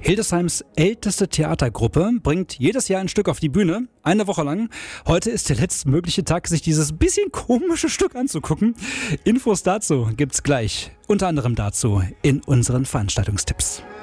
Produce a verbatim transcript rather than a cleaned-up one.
Hildesheims älteste Theatergruppe bringt jedes Jahr ein Stück auf die Bühne, eine Woche lang. Heute ist der letztmögliche Tag, sich dieses bisschen komische Stück anzugucken. Infos dazu gibt's gleich, unter anderem dazu in unseren Veranstaltungstipps.